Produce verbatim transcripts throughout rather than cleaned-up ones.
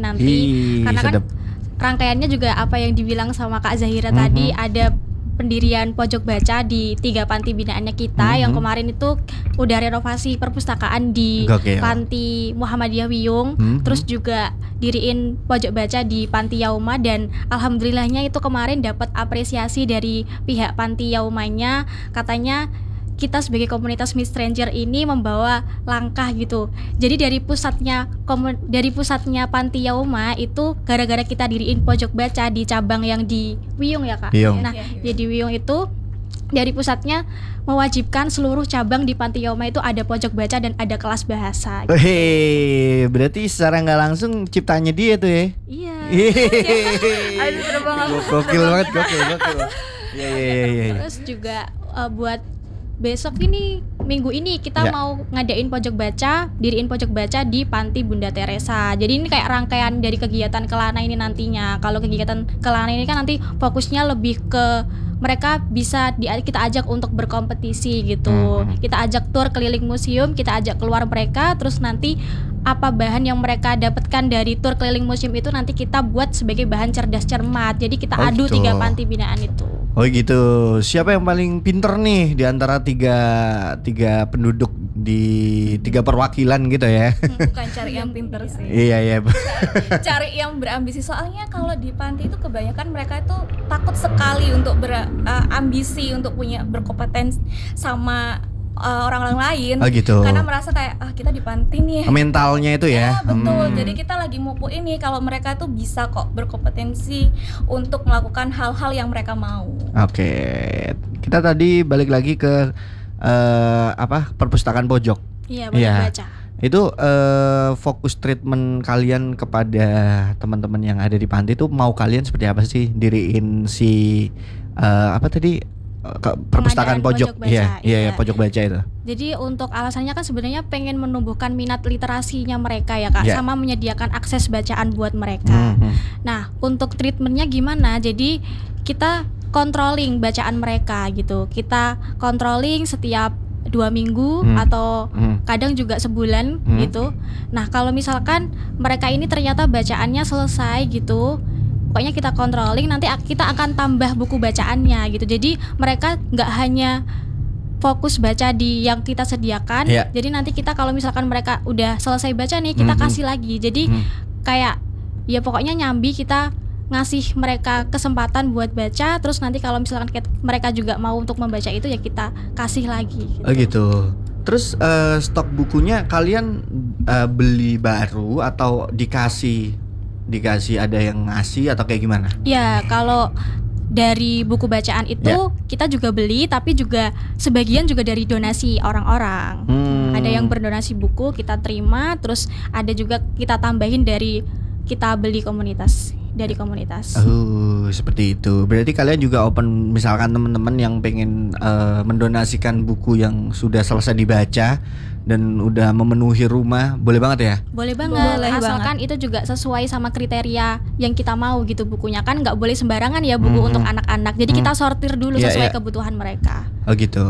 nanti. Hi, Karena sedep. kan rangkaiannya juga apa yang dibilang sama Kak Zahira mm-hmm. tadi, ada pendirian pojok baca di tiga panti binaannya kita. Mm-hmm. Yang kemarin itu udah renovasi perpustakaan di Gokil. Panti Muhammadiyah Wiyung, mm-hmm. terus juga diriin pojok baca di Panti Yauma, dan alhamdulillahnya itu kemarin dapat apresiasi dari pihak Panti Yaumanya. Katanya kita sebagai komunitas Meet Stranger ini membawa langkah gitu. Jadi dari pusatnya komun, dari pusatnya Panti Yauma itu gara-gara kita diriin pojok baca di cabang yang di Wiyung ya Kak. Wiyung. Nah, ya, di Wiyung itu dari pusatnya mewajibkan seluruh cabang di Panti Yauma itu ada pojok baca dan ada kelas bahasa. Gitu. Hei, berarti secara nggak langsung ciptanya dia tuh ya? Iya. Aduh, seru banget. Gokil banget, gokil, gokil. Iya, iya, iya. Terus juga uh, buat besok ini, minggu ini kita ya. mau ngadain pojok baca, diriin pojok baca di Panti Bunda Teresa. Jadi ini kayak rangkaian dari kegiatan Kelana ini nantinya. Kalau kegiatan Kelana ini kan nanti fokusnya lebih ke mereka bisa di, kita ajak untuk berkompetisi gitu. Hmm. Kita ajak tur keliling museum, kita ajak keluar mereka, terus nanti apa bahan yang mereka dapatkan dari tur keliling museum itu nanti kita buat sebagai bahan cerdas cermat. Jadi kita oh, adu gitu. tiga panti binaan itu. Oh gitu. Siapa yang paling pinter nih di antara tiga tiga penduduk di tiga perwakilan gitu ya? Bukan cari yang pinter sih. Iya iya. Cari yang berambisi, soalnya kalau di panti itu kebanyakan mereka itu takut sekali untuk berambisi uh, untuk punya berkompetensi sama Uh, orang-orang lain. Oh gitu. Karena merasa kayak ah kita di panti nih. Mentalnya itu ya. Ya betul. Hmm. Jadi kita lagi mupu ini kalau mereka tuh bisa kok berkompetensi untuk melakukan hal-hal yang mereka mau. Oke. Kita tadi balik lagi ke uh, apa? Perpustakaan pojok. Iya, pojok ya. baca. Itu uh, fokus treatment kalian kepada teman-teman yang ada di panti itu mau kalian seperti apa sih? Diriin si uh, apa tadi? Ke perpustakaan pojok, pojok baca, iya, iya, iya, pojok baca itu. Jadi untuk alasannya kan sebenarnya pengen menumbuhkan minat literasinya mereka ya Kak, yeah. sama menyediakan akses bacaan buat mereka. Mm-hmm. Nah, untuk treatmentnya gimana? Jadi kita controlling bacaan mereka gitu. Kita controlling setiap dua minggu hmm. atau hmm. kadang juga sebulan hmm. gitu. Nah, kalau misalkan mereka ini ternyata bacaannya selesai gitu, pokoknya kita controlling, nanti kita akan tambah buku bacaannya gitu. Jadi mereka nggak hanya fokus baca di yang kita sediakan. Yeah. Jadi nanti kita kalau misalkan mereka udah selesai baca nih, kita mm-hmm. kasih lagi. Jadi mm. kayak ya pokoknya nyambi, kita ngasih mereka kesempatan buat baca. Terus nanti kalau misalkan mereka juga mau untuk membaca itu, ya kita kasih lagi gitu. Oh gitu. Terus uh, stok bukunya kalian uh, beli baru atau dikasih dikasih ada yang ngasih atau kayak gimana? Ya kalau dari buku bacaan itu ya. kita juga beli, tapi juga sebagian juga dari donasi orang-orang. Hmm. Ada yang berdonasi buku kita terima, terus ada juga kita tambahin dari kita beli komunitas dari komunitas. Oh seperti itu. Berarti kalian juga open, misalkan teman-teman yang pengen uh, mendonasikan buku yang sudah selesai dibaca dan udah memenuhi rumah, boleh banget ya? Boleh banget, boleh asalkan banget. Itu juga sesuai sama kriteria yang kita mau gitu bukunya. Kan nggak boleh sembarangan ya buku hmm. untuk anak-anak. Jadi hmm. kita sortir dulu yeah, sesuai yeah. kebutuhan mereka. Oh gitu.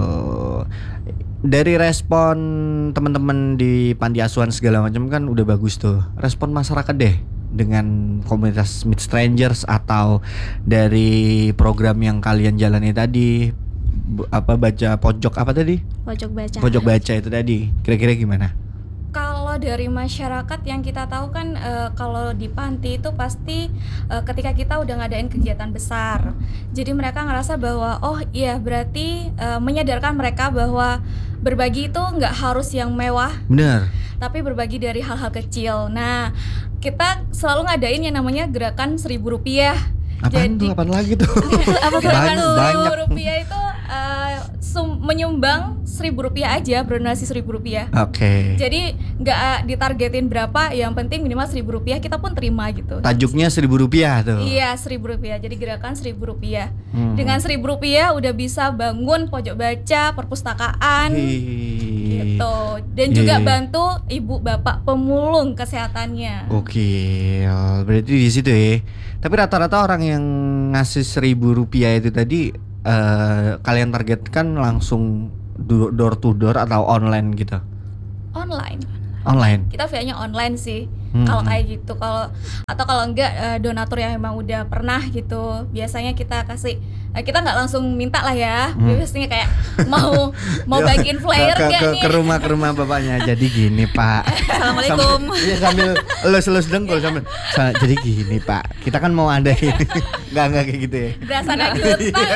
Dari respon teman-teman di panti asuhan segala macam kan udah bagus tuh. Respon masyarakat deh dengan komunitas Meet Strangers atau dari program yang kalian jalani tadi, apa baca pojok apa tadi? Pojok baca. Pojok baca itu tadi. Kira-kira gimana? Kalau dari masyarakat yang kita tahu kan e, kalau di panti itu pasti e, ketika kita udah ngadain kegiatan besar. Jadi mereka ngerasa bahwa oh iya berarti e, menyadarkan mereka bahwa berbagi itu nggak harus yang mewah. Benar. Tapi berbagi dari hal-hal kecil. Nah, kita selalu ngadain yang namanya gerakan seribu rupiah. Apaan tuh? Apaan lagi tuh? Apa gerakan seribu rupiah itu uh, sum, menyumbang seribu rupiah aja, berdonasi seribu rupiah. Oke. Okay. Jadi nggak ditargetin berapa, yang penting minimal seribu rupiah kita pun terima gitu. Tajuknya seribu rupiah tuh. Iya seribu rupiah. Jadi gerakan seribu rupiah. Hmm. Dengan seribu rupiah udah bisa bangun pojok baca, perpustakaan. Hii. Gitu. Dan Hii. juga bantu ibu bapak pemulung kesehatannya. Gokil. Berarti di situ ya. Tapi rata-rata orang yang ngasih seribu rupiah itu tadi uh, kalian targetkan langsung door to door atau online gitu? Online. Online. Kita via-nya online sih. Hmm. Kalau kayak gitu, kalau atau kalau enggak uh, donatur yang memang udah pernah gitu, biasanya kita kasih, uh, kita nggak langsung minta lah ya, Hmm. biasanya kayak mau mau bagiin flyer ke, nggak ke, nih? ke rumah ke rumah bapaknya. Jadi gini Pak. Assalamualaikum. Sambil, iya sambil elus-elus dengkul sambil. "Sa- Jadi gini Pak, kita kan mau ada ini." Nggak nggak kayak gitu ya. Berasa nagih utang.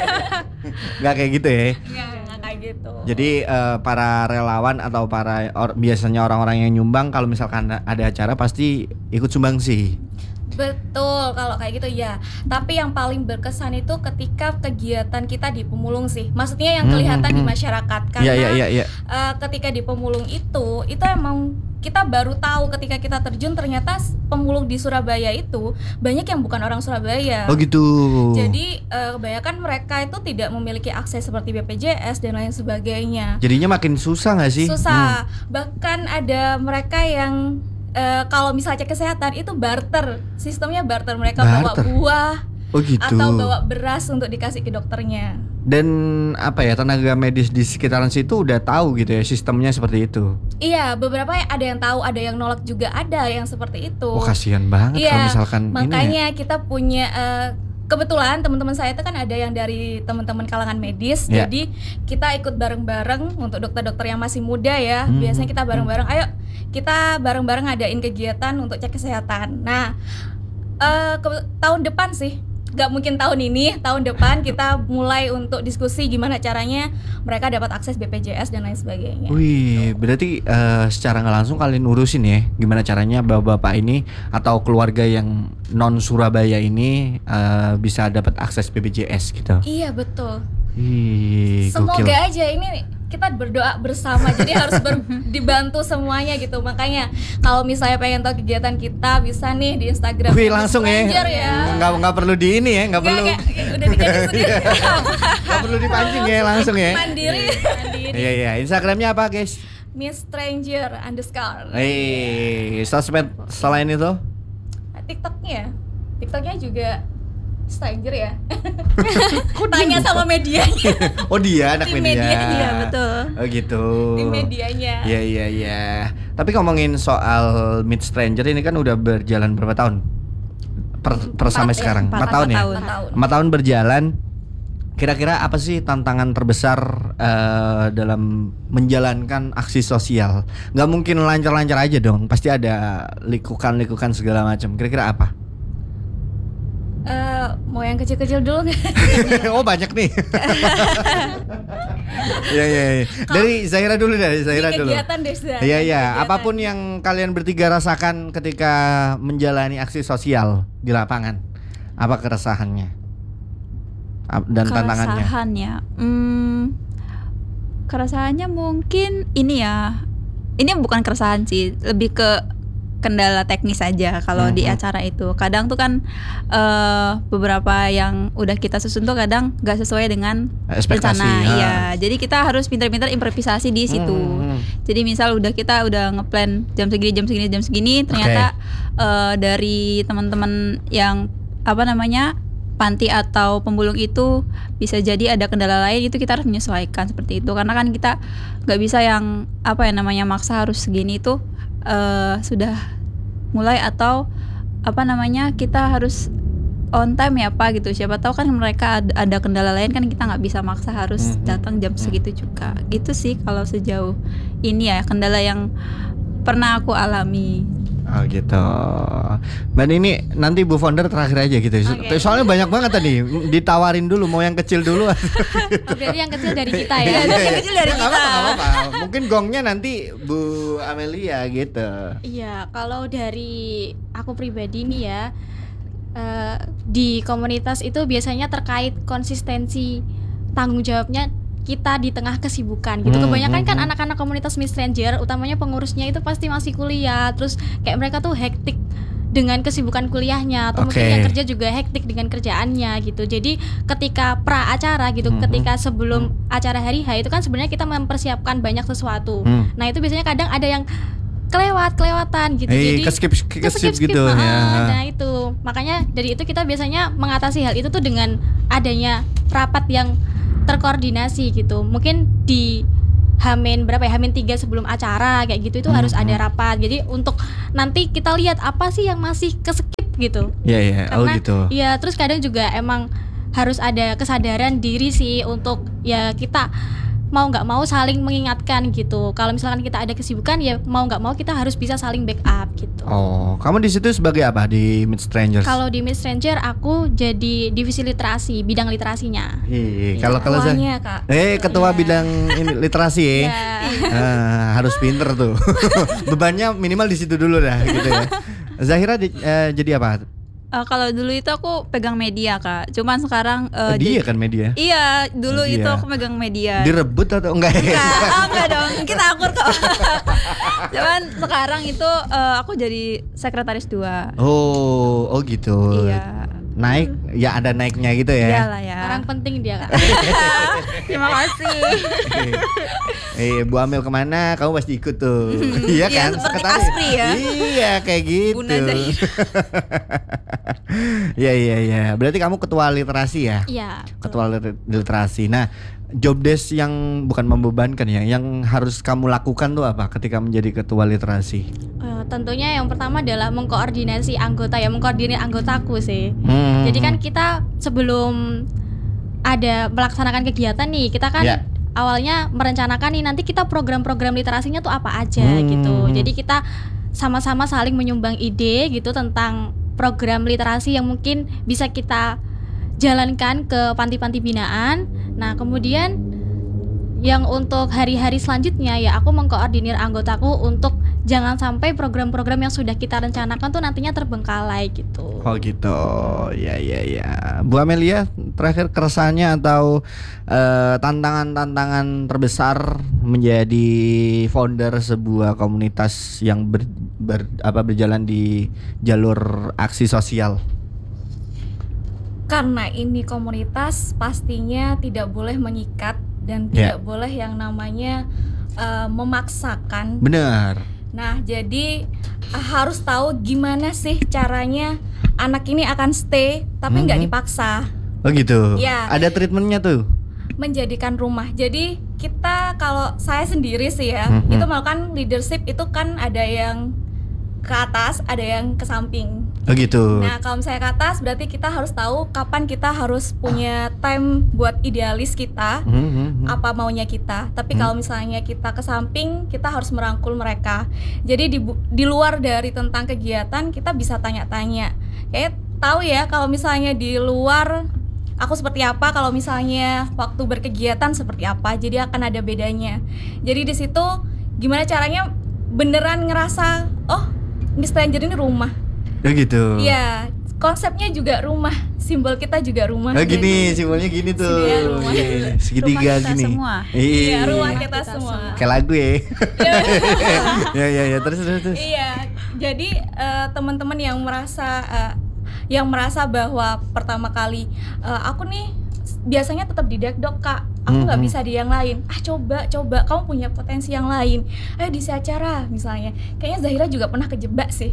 Nggak kayak gitu ya. Nggak, nggak kayak gitu. Jadi uh, para relawan atau para or, biasanya orang-orang yang nyumbang kalau misalkan ada acara pasti ikut sumbang sih. Betul, kalau kayak gitu ya. Tapi yang paling berkesan itu ketika kegiatan kita di pemulung sih. Maksudnya yang kelihatan Hmm, hmm, di hmm. masyarakat. Karena Iya iya iya iya. uh, ketika di pemulung itu, itu emang kita baru tahu ketika kita terjun ternyata pemulung di Surabaya itu banyak yang bukan orang Surabaya. Oh gitu. Jadi uh, kebanyakan mereka itu tidak memiliki akses seperti B P J S dan lain sebagainya. Jadinya makin susah nggak sih? Susah. Bahkan ada mereka yang Uh, kalau misalnya cek kesehatan itu barter, sistemnya barter, mereka Barter? bawa buah Oh gitu. atau bawa beras untuk dikasih ke dokternya. Dan apa ya, tenaga medis di sekitaran situ udah tahu gitu ya sistemnya seperti itu. Iya, beberapa ada yang tahu, ada yang nolak juga, ada yang seperti itu. Oh kasihan banget Iya, kalau misalkan ini ya. makanya kita punya uh, kebetulan teman-teman saya itu kan ada yang dari teman-teman kalangan medis, Ya. jadi kita ikut bareng-bareng untuk dokter-dokter yang masih muda ya. Hmm. Biasanya kita bareng-bareng, ayo kita bareng-bareng ngadain kegiatan untuk cek kesehatan. Nah, uh, ke- tahun depan sih, nggak mungkin tahun ini, tahun depan kita mulai untuk diskusi gimana caranya mereka dapat akses B P J S dan lain sebagainya. Wih, berarti eh, secara nggak langsung kalian urusin ya gimana caranya bapak-bapak ini atau keluarga yang non Surabaya ini eh, bisa dapat akses B P J S gitu. Iya betul. Ih, Semoga gokil. aja ini kita berdoa bersama, jadi harus ber- dibantu semuanya gitu. Makanya kalau misalnya pengen tahu kegiatan kita bisa nih di Instagram. Wih, langsung ya. Stranger ya. Nggak nggak perlu di ini ya, nggak Nggak, perlu. nggak, udah dijaga sendiri. Nggak perlu dipancing ya, langsung ya. Mandiri. Mandiri. Iya iya, Instagramnya apa guys? Miss Stranger underscore. Eh, sosmed selain itu? TikToknya, TikToknya juga Stranger ya. Tanya sama medianya. Oh dia anak Tim media. media, Iya betul. Oh gitu. Di medianya. Iya iya iya. Tapi ngomongin soal Meet Stranger ini kan udah berjalan berapa tahun? Per, per Empat sampai ya, sekarang. empat Empat tahun ya. tahun. Empat tahun. Empat tahun berjalan. Kira-kira apa sih tantangan terbesar eh, dalam menjalankan aksi sosial? Gak mungkin lancar-lancar aja dong. Pasti ada likukan-likukan segala macam. Kira-kira apa? Eh, mau yang kecil-kecil dulu nggak? Oh banyak nih. Iya iya. iya. Dari Zaira dulu dari Zaira Di dulu. kegiatan deh Zah. Iya iya. Kegiatan. Apapun yang kalian bertiga rasakan ketika menjalani aksi sosial di lapangan, apa keresahannya Ap- dan tantangannya? Keresahannya, hmm, keresahannya mungkin ini ya. Ini bukan keresahan sih, lebih ke kendala teknis aja kalau di Mhm. acara itu. Kadang tuh kan eh, beberapa yang udah kita susun tuh kadang nggak sesuai dengan Ekspektasi. rencana. ha. Iya, jadi kita harus pintar-pintar improvisasi di situ. Hmm, hmm. Jadi misal udah kita udah ngeplan jam segini jam segini jam segini, ternyata eh, dari teman-teman yang apa namanya panti atau pemulung itu bisa jadi ada kendala lain, itu kita harus menyesuaikan seperti itu, karena kan kita nggak bisa yang apa ya namanya maksa harus segini itu eh, sudah mulai atau apa namanya kita harus on time ya Pak gitu. Siapa tahu kan mereka ada, ada kendala lain, kan kita nggak bisa maksa harus Mhm. datang jam segitu juga. Gitu sih kalau sejauh ini ya kendala yang pernah aku alami. Oh gitu. Dan ini nanti Bu Founder terakhir aja gitu. Oke. Soalnya banyak banget tadi. Ditawarin dulu mau yang kecil dulu. Oh, berarti yang kecil dari kita ya. Iya, yang kecil dari Nggak kita. apa-apa, nggak apa-apa. Mungkin gongnya nanti Bu Amelia gitu. Iya, kalau dari aku pribadi nih ya, eh, di komunitas itu biasanya terkait konsistensi tanggung jawabnya kita di tengah kesibukan gitu. Hmm, Kebanyakan hmm, kan hmm. anak-anak komunitas Miss Stranger, utamanya pengurusnya itu pasti masih kuliah, terus kayak mereka tuh hektik dengan kesibukan kuliahnya, atau mungkin Oke. yang kerja juga hektik dengan kerjaannya gitu. Jadi ketika pra acara gitu, Hmm, ketika sebelum acara hari H itu kan sebenarnya kita mempersiapkan banyak sesuatu. Hmm. Nah itu biasanya kadang ada yang kelewat kelewatan gitu. Eh, Jadi keskip keskip skip-skip, gitu ah, ya. Nah itu makanya dari itu kita biasanya mengatasi hal itu tuh dengan adanya rapat yang terkoordinasi gitu. Mungkin di Hamin berapa ya, Hamin tiga sebelum acara kayak gitu itu Hmm, harus ada hmm. rapat. Jadi untuk nanti kita lihat apa sih yang masih keskip gitu. Iya iya, oh Karena gitu. ya terus kadang juga emang harus ada kesadaran diri sih untuk ya kita mau nggak mau saling mengingatkan gitu. Kalau misalkan kita ada kesibukan ya mau nggak mau kita harus bisa saling backup gitu. Oh, kamu di situ sebagai apa di Meet Strangers? Kalau di Miss Stranger aku jadi divisi literasi, bidang literasinya. Iya, kalau kalau saya Ketuanya, Kak. eh ketua Iya. bidang ini, literasi ya. Ya. Ah, harus pinter tuh. Bebannya minimal di situ dulu dah gitu ya. Zahira di- eh, jadi apa? Eh, kalau dulu itu aku pegang media Kak, cuman sekarang eh, Dia jadi- kan media. Iya, dulu Media. itu aku megang media. Direbut atau enggak? Enggak, ah, enggak dong, kita akur kok. Cuman sekarang itu eh, aku jadi sekretaris dua. Oh, oh gitu. Iya. Naik, ya ada naiknya gitu ya. Iyalah ya. Orang penting dia Kak. Terima kasih. Eh, Bu Amel kemana? Kamu pasti ikut tuh. Iya Iya, kan? seperti Sekretaris. Aspri ya. Iya, kayak gitu. Bunda Zahira. Iya, iya, iya. Berarti kamu ketua literasi ya? Iya. Ketua lit- literasi. Nah, job desk yang bukan membebankan ya, yang harus kamu lakukan tuh apa ketika menjadi ketua literasi? Eh, tentunya yang pertama adalah mengkoordinasi anggota ya, mengkoordinir anggotaku sih. Hmm. Jadi kan kita sebelum ada melaksanakan kegiatan nih, kita kan Ya. awalnya merencanakan nih nanti kita program-program literasinya tuh apa aja Hmm. gitu. Jadi kita sama-sama saling menyumbang ide gitu tentang program literasi yang mungkin bisa kita jalankan ke panti-panti binaan. Nah, kemudian yang untuk hari-hari selanjutnya ya aku mengkoordinir anggotaku untuk jangan sampai program-program yang sudah kita rencanakan tuh nantinya terbengkalai gitu. Oh gitu, ya ya ya. Bu Amelia, terakhir keresahannya atau eh, tantangan-tantangan terbesar menjadi founder sebuah komunitas yang ber, ber- apa berjalan di jalur aksi sosial. Karena ini komunitas pastinya tidak boleh mengikat dan Ya. tidak boleh yang namanya eh, memaksakan. Benar. Nah, jadi eh, harus tahu gimana sih caranya anak ini akan stay tapi nggak Mhm. dipaksa. Oh gitu. Ya. Ada treatmentnya tuh. Menjadikan rumah. Jadi kita kalau saya sendiri sih ya, Mhm. itu melakukan leadership itu kan ada yang ke atas, ada yang ke samping. Oh gitu. Nah, kalau misalnya ke atas berarti kita harus tahu kapan kita harus punya time buat idealis kita, Hmm, hmm, hmm. apa maunya kita. Tapi Hmm. kalau misalnya kita ke samping, kita harus merangkul mereka. Jadi di, bu- di luar dari tentang kegiatan kita bisa tanya-tanya. Kayak tahu ya kalau misalnya di luar aku seperti apa, kalau misalnya waktu berkegiatan seperti apa. Jadi akan ada bedanya. Jadi di situ gimana caranya beneran ngerasa oh, Miss Stranger ini rumah. Oh gitu. Iya, konsepnya juga rumah, simbol kita juga rumah. Oh gini, Jadi- simbolnya gini tuh. Iya, rumah. Iya, segitiga Rumah kita gini. semua. Iya, rumah Rumah kita kita semua. semua. Kayak lagu ya. Ya ya ya, terus terus terus. Iya, jadi eh, teman-teman yang merasa eh, yang merasa bahwa pertama kali eh, aku nih biasanya tetap di dekdok Kak, aku nggak Mhm. bisa di yang lain. Ah coba coba, kamu punya potensi yang lain. Ayo di acara misalnya. Kayaknya Zahira juga pernah kejebak sih.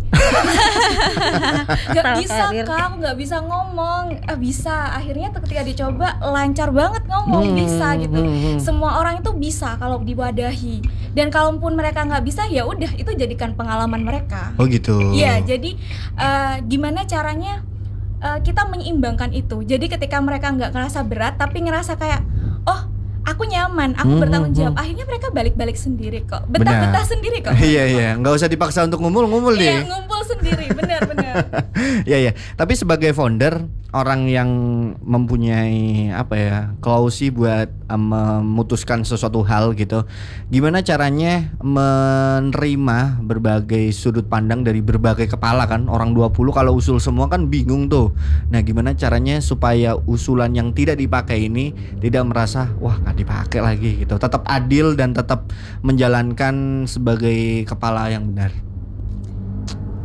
Gak bisa Kak, aku nggak bisa ngomong. Ah bisa. Akhirnya ketika dicoba lancar banget ngomong, Hmm, bisa gitu. hmm, hmm. Semua orang itu bisa kalau diwadahi. Dan kalaupun mereka nggak bisa ya udah itu jadikan pengalaman mereka. Oh gitu. Iya, jadi eh, gimana caranya eh, kita menyeimbangkan itu. Jadi ketika mereka nggak ngerasa berat, tapi ngerasa kayak, oh, aku nyaman, aku Hmm, bertanggung hmm, jawab. Akhirnya mereka balik-balik sendiri kok, betah-betah sendiri kok. Iya iya, nggak usah dipaksa untuk ngumpul-ngumpul Iya, deh. ngumpul sendiri, benar-benar. Iya iya. Tapi sebagai founder, orang yang mempunyai apa ya, klausi buat um, memutuskan sesuatu hal gitu. Gimana caranya menerima berbagai sudut pandang dari berbagai kepala kan? Orang dua puluh kalau usul semua kan bingung tuh. Nah, gimana caranya supaya usulan yang tidak dipakai ini tidak merasa wah nggak dipakai lagi gitu. Tetap adil dan tetap menjalankan sebagai kepala yang benar.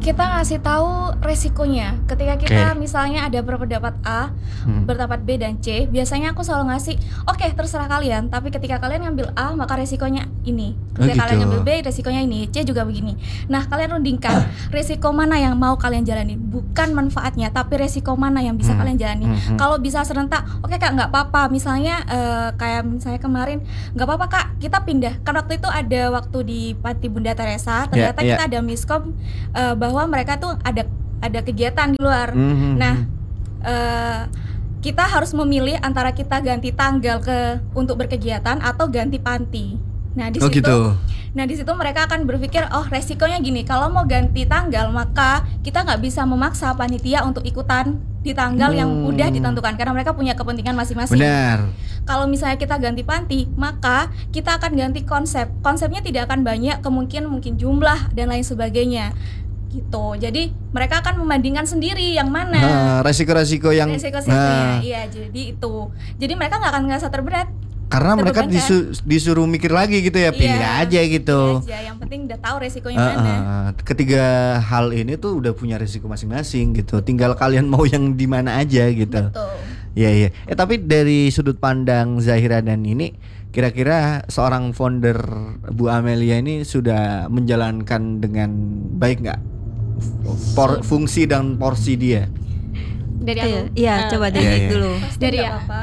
kita ngasih tahu resikonya. Ketika kita Oke. misalnya ada berpendapat A, Hmm. berpendapat B dan C, biasanya aku selalu ngasih, oke terserah kalian, tapi ketika kalian ngambil A maka resikonya ini. Oh, Ketika kalian gitu. ngambil B, resikonya ini, C juga begini. Nah, kalian rundingkan resiko mana yang mau kalian jalani, bukan manfaatnya, tapi resiko mana yang bisa Hmm. kalian jalani. Hmm, hmm. Kalau bisa serentak, oke Kak, nggak apa-apa. Misalnya eh, kayak misalnya kemarin, nggak apa-apa Kak, kita pindah. Kan waktu itu ada waktu di Panti Bunda Teresa, ternyata Ya, ya. kita ada miskom eh, bahwa mereka tuh ada ada kegiatan di luar. Hmm, hmm, Nah, hmm. eh, kita harus memilih antara kita ganti tanggal ke untuk berkegiatan atau ganti panti. Nah, di Oh situ gitu. Nah di situ mereka akan berpikir, oh resikonya gini, kalau mau ganti tanggal maka kita nggak bisa memaksa panitia untuk ikutan di tanggal yang Hmm. udah ditentukan karena mereka punya kepentingan masing-masing. Benar. Kalau misalnya kita ganti panti, maka kita akan ganti konsep. Konsepnya tidak akan banyak, kemungkinan mungkin jumlah dan lain sebagainya. Gitu. Jadi mereka akan membandingkan sendiri yang mana. Nah, resiko-resiko yang Resiko-resikonya. nah, Iya, jadi itu. Jadi mereka nggak akan ngerasa terberat. karena mereka terbeban, disu- disuruh mikir lagi gitu ya, pilih Iya, aja gitu. pilih aja. Yang penting udah tahu resikonya Uh, mana. uh, ketiga hal ini tuh udah punya risiko masing-masing gitu. Tinggal kalian mau yang di mana aja gitu. Betul. Iya iya. Eh tapi dari sudut pandang Zahira dan ini, kira-kira seorang founder Bu Amelia ini sudah menjalankan dengan baik nggak Por- fungsi dan porsi dia? Dari Iya, aku. iya, Eh, coba Iya, dari iya. dulu. Pasti Dari nggak ya. apa-apa.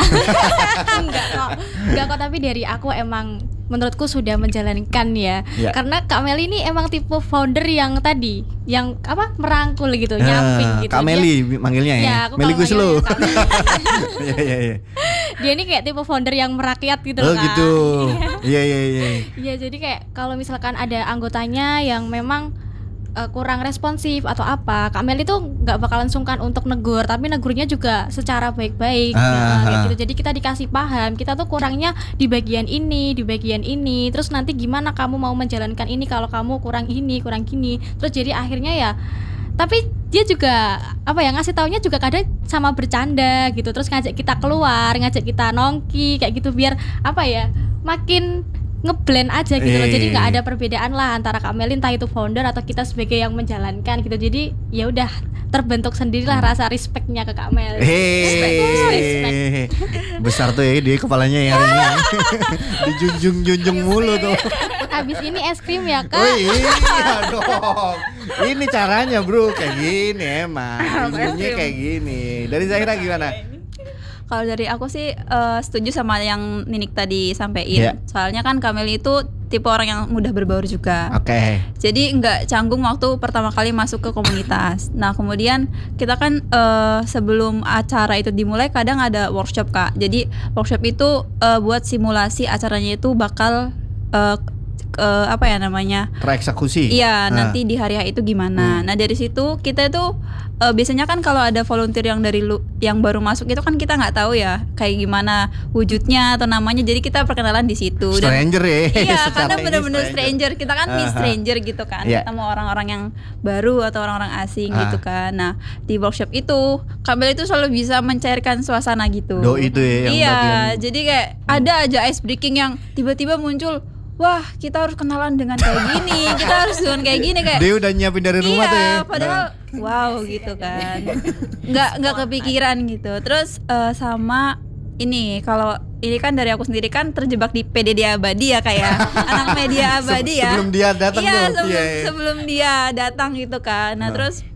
enggak kok enggak kok tapi dari aku emang menurutku sudah menjalankan ya. Ya. Karena Kak Meli ini emang tipe founder yang tadi yang apa merangkul gitu, nyamping gitu. Kak Dia- Meli manggilnya ya. Ya, aku Meli kalau Guslo. manggilnya Kak Meli. Iya iya iya. Dia ini kayak tipe founder yang merakyat gitu Oh loh, Kak. gitu. Iya iya iya. Iya, jadi kayak kalau misalkan ada anggotanya yang memang uh, kurang responsif atau apa, Kak Mel itu nggak bakalan sungkan untuk negur, tapi negurnya juga secara baik-baik. Ah, Nah, kayak ah. gitu. Jadi kita dikasih paham, kita tuh kurangnya di bagian ini, di bagian ini. Terus nanti gimana kamu mau menjalankan ini kalau kamu kurang ini, kurang gini. Terus jadi akhirnya ya, tapi dia juga apa ya ngasih taunya juga kadang sama bercanda gitu, terus ngajak kita keluar, ngajak kita nongki kayak gitu biar apa ya makin ngeblend aja gitu loh. Jadi nggak ada perbedaan lah antara Kak Melin entah itu founder atau kita sebagai yang menjalankan gitu. Jadi ya udah terbentuk sendirilah rasa respectnya ke Kak Mel. Respect, respect. Hei, besar tuh ya dia kepalanya ya hari ini. Dijunjung-junjung mulu tuh. Abis ini es krim ya Kak. Oh iya dong. Ini caranya bro, kayak gini emang. Ilmunya kayak gini. Dari Zahira gimana? Kalau dari aku sih eh, setuju sama yang Ninik tadi sampein. Iya. Soalnya kan Kameli itu tipe orang yang mudah berbaur juga. Oke. Jadi nggak canggung waktu pertama kali masuk ke komunitas. Nah kemudian kita kan eh, sebelum acara itu dimulai kadang ada workshop Kak. Jadi workshop itu eh, buat simulasi acaranya itu bakal eh, ke- apa ya namanya? Tereksekusi. Iya, Ah. nanti di hari H itu gimana. Hmm. Nah, dari situ kita itu eh, biasanya kan kalau ada volunteer yang dari lu yang baru masuk itu kan kita nggak tahu ya kayak gimana wujudnya atau namanya. Jadi kita perkenalan di situ. Dan- Stranger ya. Iya, Secara karena ini benar-benar stranger. Kita kan di Aha. stranger gitu kan. Iya. Ketemu orang-orang yang baru atau orang-orang asing Ah. gitu kan. Nah, di workshop itu Kamel itu selalu bisa mencairkan suasana gitu. Do itu ya yang Iya, bagian- jadi kayak ada aja ice breaking yang tiba-tiba muncul. Wah, kita harus kenalan dengan kayak gini, kita harus dengan kayak gini kayak. Dia udah nyiapin dari rumah Iya, tuh ya. padahal wow gitu kan. Nggak nggak kepikiran gitu. Terus eh, sama ini kalau ini kan dari aku sendiri kan terjebak di P D D abadi ya kayak anak media abadi ya. Sebelum dia datang Iya, tuh. sebelum, Iya, iya. sebelum dia datang gitu kan. Nah. Nah, terus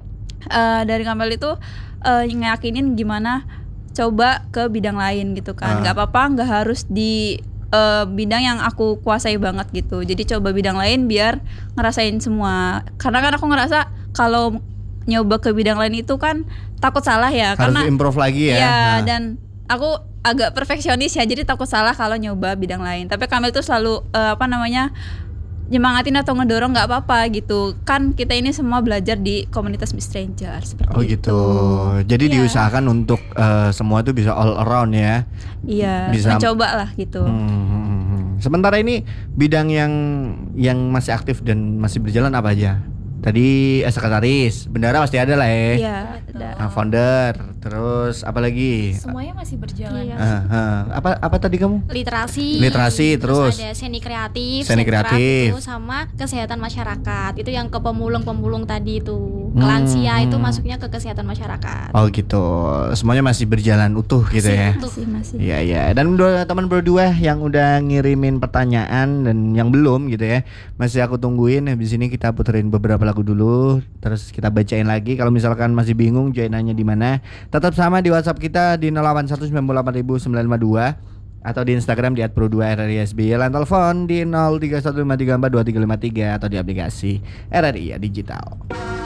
eh, dari Kamel itu eh, ngeyakinin gimana coba ke bidang lain gitu kan. Ah. Nggak apa-apa, nggak harus di eh, bidang yang aku kuasai banget gitu. Jadi coba bidang lain biar ngerasain semua. Karena kan aku ngerasa kalau nyoba ke bidang lain itu kan takut salah ya. Harus karena improve lagi ya. Iya, Nah. dan aku agak perfeksionis ya. Jadi takut salah kalau nyoba bidang lain. Tapi Kamel tuh selalu eh, apa namanya? nyemangatin atau ngedorong nggak apa-apa gitu. Kan kita ini semua belajar di komunitas Miss Stranger seperti Oh itu. gitu. Jadi Iya. diusahakan untuk eh, semua itu bisa all around ya. Iya, Bisa- mencoba lah gitu. Hmm, hmm, hmm. Sementara ini bidang yang yang masih aktif dan masih berjalan apa aja? tadi eh, sekretaris, bendara pasti ada lah ya. Iya, ada. Nah, founder, terus apa lagi? Semuanya masih berjalan. Iya. Ah, ah. Apa apa tadi kamu? Literasi, Literasi, terus ada seni kreatif, Seni sekraf kreatif. itu sama kesehatan masyarakat. Itu yang ke pemulung-pemulung tadi itu. Hmm, Kelansia itu hmm. masuknya ke kesehatan masyarakat. Oh gitu, semuanya masih berjalan utuh gitu ya. Utuh. Masih masih. Iya iya. Dan dua teman berdua yang udah ngirimin pertanyaan dan yang belum gitu ya, masih aku tungguin. Habis ini kita puterin beberapa lagu dulu, terus kita bacain lagi. Kalau misalkan masih bingung joinannya di mana, tetap sama di WhatsApp kita di nol delapan satu sembilan delapan sembilan lima dua atau di Instagram di at pro dua r r i s b y. Line telepon di nol tiga satu lima tiga empat dua tiga lima tiga atau di aplikasi R R I ya digital.